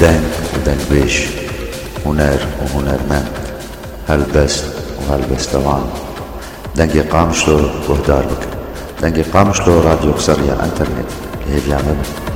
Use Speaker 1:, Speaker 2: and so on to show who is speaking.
Speaker 1: دنگ ودنگبيش، هنر وهنرمند، هلبست وهلبستوان. دنگی قامشلو گهدار بکن. دنگی قامشلو راديو قصرية انترنت اللي هي بيعمل